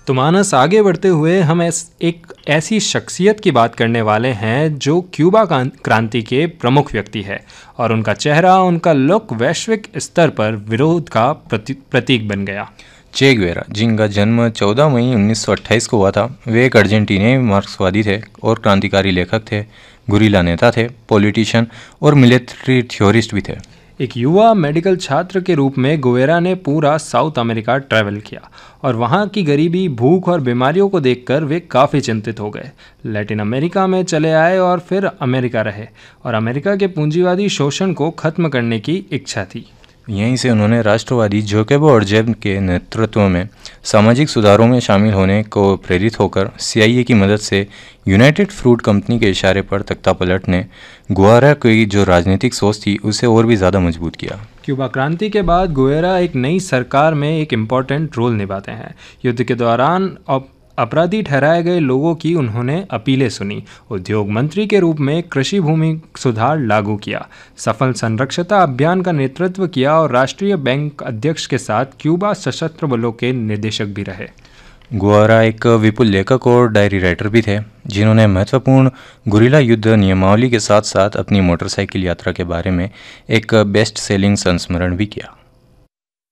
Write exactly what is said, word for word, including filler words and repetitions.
तो मानस, आगे बढ़ते हुए हम ऐस, एक ऐसी शख्सियत की बात करने वाले हैं जो क्यूबा क्रांति के प्रमुख व्यक्ति है और उनका चेहरा, उनका लुक वैश्विक स्तर पर विरोध का प्रति, प्रतीक बन गया। चे गुवेरा, जिनका जन्म चौदह मई उन्नीस सौ अट्ठाईस को हुआ था, वे एक अर्जेंटीनी मार्क्सवादी थे और क्रांतिकारी लेखक थे, गुरिल्ला नेता थे, पॉलिटिशियन और मिलिट्री थ्योरिस्ट भी थे। एक युवा मेडिकल छात्र के रूप में गुवेरा ने पूरा साउथ अमेरिका ट्रैवल किया और वहाँ की गरीबी, भूख और बीमारियों को देखकर वे काफ़ी चिंतित हो गए। लैटिन अमेरिका में चले आए और फिर अमेरिका रहे और अमेरिका के पूंजीवादी शोषण को खत्म करने की इच्छा थी। यहीं से उन्होंने राष्ट्रवादी जोकेबो ऑर्जेब के नेतृत्व में सामाजिक सुधारों में शामिल होने को प्रेरित होकर सीआईए की मदद से यूनाइटेड फ्रूट कंपनी के इशारे पर तख्तापलट ने गुवेरा की जो राजनीतिक सोच थी उसे और भी ज़्यादा मजबूत किया। क्यूबा क्रांति के बाद गुवेरा एक नई सरकार में एक इम्पॉर्टेंट रोल निभाते हैं। युद्ध के दौरान अपराधी ठहराए गए लोगों की उन्होंने अपीलें सुनी, उद्योग मंत्री के रूप में कृषि भूमि सुधार लागू किया, सफल संरक्षता अभियान का नेतृत्व किया और राष्ट्रीय बैंक अध्यक्ष के साथ क्यूबा सशस्त्र बलों के निर्देशक भी रहे। गुवेरा एक विपुल लेखक और डायरी राइटर भी थे, जिन्होंने महत्वपूर्ण गुरिल्ला युद्ध नियमावली के साथ साथ अपनी मोटरसाइकिल यात्रा के बारे में एक बेस्ट सेलिंग संस्मरण भी किया।